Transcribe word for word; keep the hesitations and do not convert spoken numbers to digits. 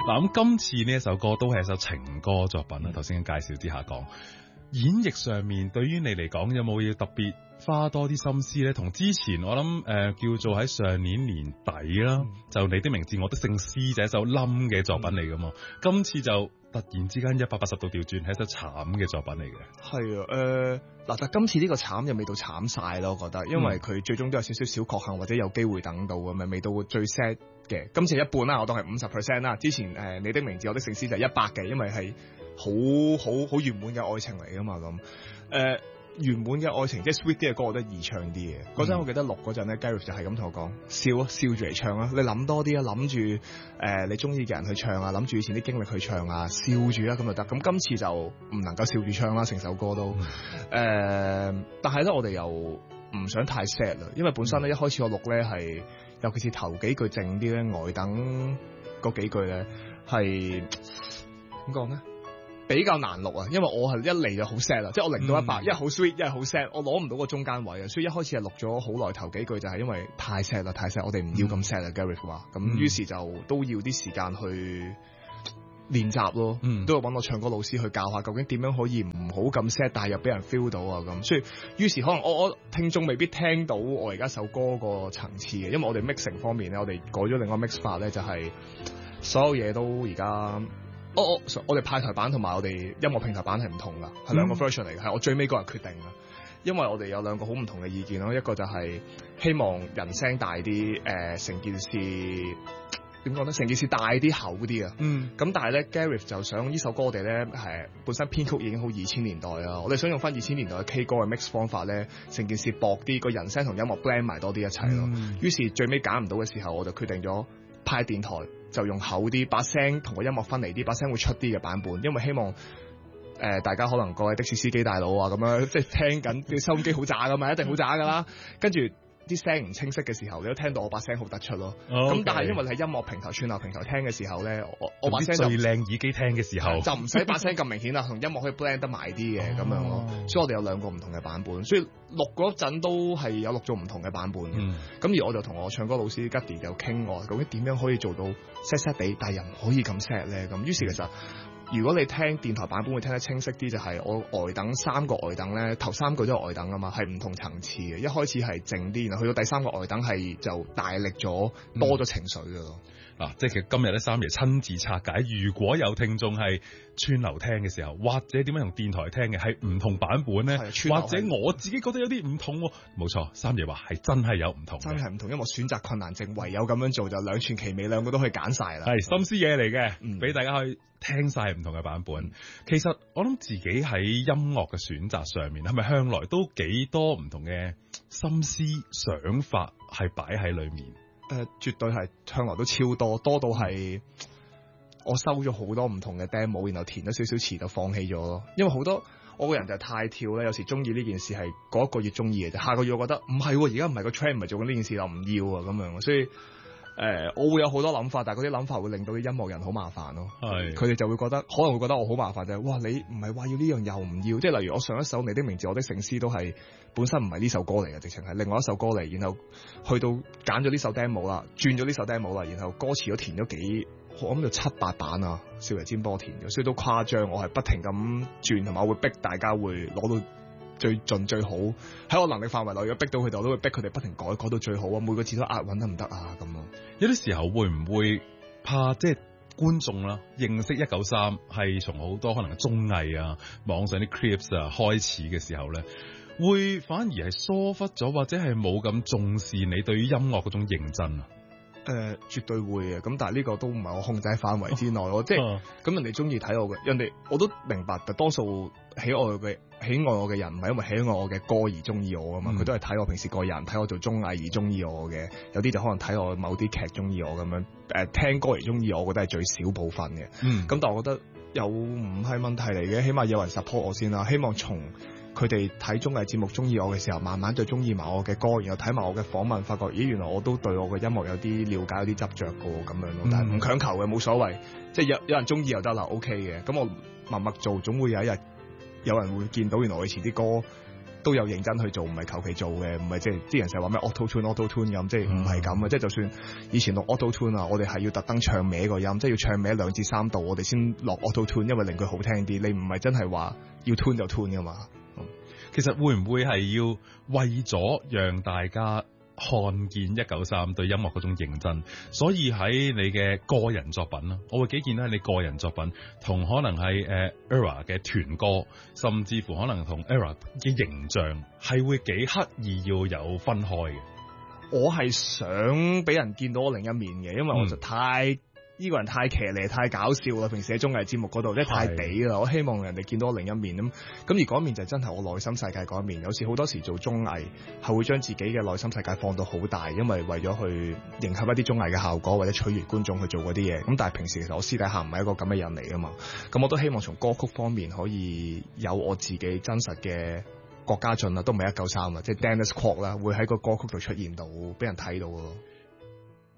嗱，咁今次呢一首歌都係一首情歌作品啦。頭先介紹之下講演繹上面，對於你嚟講有冇要特別花多啲心思咧？同之前我諗誒、呃、叫做喺上年年底啦，嗯、就你的名字我的姓詩就係一首冧嘅作品嚟噶嘛。嗯、今次就突然之間一百八十度調轉，係一首慘嘅作品嚟嘅。 係啊，誒、呃、嗱，但今次呢個慘又未到慘晒咯，我覺得，因為佢最終都有少少小確幸或者有機會等到咁，咪未到最 sad 嘅。今次一半啦，我當係五十 percent 啦。之前誒、呃、你的名字我的姓詩就係一百嘅，因為係好好好圓滿嘅愛情嚟噶嘛咁。誒、呃、圓滿嘅愛情即係 sweet 啲嘅歌，我覺得易唱啲嘅。嗰陣、嗯、我記得錄嗰陣咧 Gareth 就係咁同我講，笑啊，笑住嚟唱啊，你諗多啲啊，諗住誒你中意嘅人去唱啊，諗住以前啲經歷去唱啊，笑住啊咁就得。咁今次就唔能夠笑住唱啦，成首歌都誒、嗯呃，但係咧我哋又唔想太 sad 啦，因為本身咧一開始我錄咧係，尤其是頭幾句靜啲咧，呆等嗰幾句咧係點講咧？比較難錄啊，因為我係一嚟就好 sad 啦，即係我零到一百，一係好 sweet，一係好 sad，我攞唔到個中間位啊，所以一開始係錄咗好耐頭幾句，就係因為太 sad 啦，太 sad，我哋唔要咁 sad 啊 Gareth 話，咁於是就都要啲時間去練習咯，嗯、都要揾我唱歌老師去教下，究竟點樣可以唔好咁 sad，但係又俾人 feel 到啊咁，所以於是可能我我聽眾未必聽到我而家首歌個層次嘅，因為我哋 mixing 方面咧，我哋改咗另外 mix 法咧，就係所有嘢都而家。我我我哋派台版同埋我哋音樂平台版係唔同噶，係兩個 version 嚟嘅，係我最尾嗰日決定噶，因為我哋有兩個好唔同嘅意見咯，一個就係希望人聲大啲，誒、呃、成件事點講咧，成件事大啲厚啲啊，嗯，咁但係咧 Gareth 就想呢首歌我哋咧係本身編曲已經好二千年代啊，我哋想用翻二千年代嘅 K 歌嘅 mix 方法咧，成件事薄啲，個人聲同音樂 blend 埋多啲一齊咯，嗯、於是最尾揀唔到嘅時候，我就決定咗派電台。就用厚啲，把聲同個音樂分離啲，把聲會出啲嘅版本，因為希望誒、呃、大家可能各位的士司機大佬啊咁樣，即係聽緊啲收音機好渣噶嘛，一定好渣噶啦，跟住啲聲唔清晰嘅時候，你都聽到我把聲好突出咯。咁、oh, okay. 但係因為你喺音樂平台、串流平台聽嘅時候咧，我我把聲就最靚耳機聽嘅時候， 就唔使把聲咁明顯啦，同音樂可以 blend 得埋啲嘅咁樣咯。所以我哋有兩個唔同嘅版本，所以錄嗰陣都係有錄咗唔同嘅版本。咁、嗯、而我就同我唱歌老師 Gady 就傾我，究竟點樣可以做到 sad sad 地，但係又唔可以咁 sad 咧？咁於是其實。如果你聽電台版本會聽得清晰啲，就係、是、我呆等三個呆等咧，頭三句都係呆等啊嘛，係唔同層次嘅。一開始係靜啲，然後去到第三個呆等係就大力咗，多咗情緒嘅咯。 嗱、啊，即係其實今日咧，三爺親自拆解。如果有聽眾係串流聽嘅時候，或者點樣用電台聽嘅係唔同版本咧，或者我自己覺得有啲唔同、啊，冇錯，三爺話係真係有唔同， 真係唔同，因為我選擇困難症，唯有咁樣做就兩全其美，兩個都可以揀晒啦。 係心思嘢嚟嘅，俾、嗯、大家可以聽晒唔同嘅版本。其實我諗自己喺音樂嘅選擇上面，係咪向來都幾多唔同嘅心思想法係擺喺裏面？ 誒、呃，絕對係向來都超多，多到係我收咗好多唔同嘅 demo，然後填咗少少詞就放棄咗咯。因為好多我個人就係太跳咧，有時中意呢件事係嗰一個月中意嘅啫，下個月我覺得唔係，而家唔係個 trend，唔係做緊呢件事，我唔要啊咁樣，所以。誒、呃，我會有好多諗法，但係嗰啲諗法會令到啲音樂人好麻煩咯。係，佢哋就會覺得，可能會覺得我好麻煩就係，哇！你唔係話要呢樣又唔要，即係例如我上一首《你的名字我的姓詩》都係本身唔係呢首歌嚟嘅，直情係另外一首歌嚟，然後去到揀咗呢首 demo 啦，轉咗呢首 demo 啦，然後歌詞都填咗幾，我諗就七八版啊，少爺煎波填嘅，所以都誇張。我係不停咁轉，同埋我會逼大家會攞到最盡最好，喺我能力範圍內，如果逼到佢哋，我都會逼佢哋不停改，改到最好啊！每個字都押韻得唔得啊？咁啊， 有啲時候會唔會怕即係觀眾啦，認識一九三係從好多可能綜藝啊、網上啲 clips 啊開始嘅時候咧，會反而係疏忽咗，或者係冇咁重視你對於音樂嗰種認真啊？ 誒、呃，絕對會嘅，咁但係呢個都唔係我控制範圍之內咯，即係咁人哋中意睇我嘅，人哋我都明白，但多數喜愛嘅喜愛我嘅人唔係因為喜愛我嘅歌而中意我啊嘛，佢、嗯、都係睇我平時個人，睇我做綜藝而中意我嘅，有啲就可能睇我某啲劇中意我咁樣，誒、呃、聽歌而中意我，我覺得係最少部分嘅，咁、嗯、但係我覺得又唔係問題嚟嘅，起碼有人 support 我先啦，希望從佢哋睇綜藝節目中意我嘅時候，慢慢就中意埋我嘅歌，然後睇埋我嘅訪問，發覺咦原來我都對我嘅音樂有啲了解，有啲執着嘅咁樣咯。但係唔強求嘅，冇所謂，即係有有人中意又得啦 ，OK 嘅。咁我默默做，總會有一日有人會見到原來我以前啲歌都有認真去做，唔係求其做嘅，唔係即係啲人成日話咩 auto tune auto tune 咁，即係唔係咁嘅。即係就算以前錄 auto tune 啊，我哋係要特登唱歪個音，即係要唱歪兩至三度，我哋先落 auto tune，因為令佢好聽啲。你唔係真係話要 tune 就 tune 噶嘛。嗯、 其實會唔會係要為咗讓大家看見一九三對音樂嗰種認真，所以喺你嘅個人作品啦，我會幾見到你個人作品同可能係誒、uh, ERROR 嘅團歌，甚至乎可能同 ERROR 嘅形象係會幾刻意要有分開嘅。 我係想俾人見到我另一面嘅，因為我就太。嗯呢個人太騎呢太搞笑啦！平時喺綜藝節目嗰度，即係太地啦。我希望人哋見到我另一面咁，咁而嗰一面就真係我內心世界嗰一面。有時好多時做綜藝係會將自己嘅內心世界放到好大，因為為咗去迎合一啲綜藝嘅效果或者取悅觀眾去做嗰啲嘢。咁但係平時其實我私底下唔係一個咁嘅人嚟噶嘛。咁我都希望從歌曲方面可以有我自己真實嘅郭家俊啦，都唔係一九三啦，即係 Dennis Kwok 啦，會喺個歌曲度出現到，俾人睇到咯。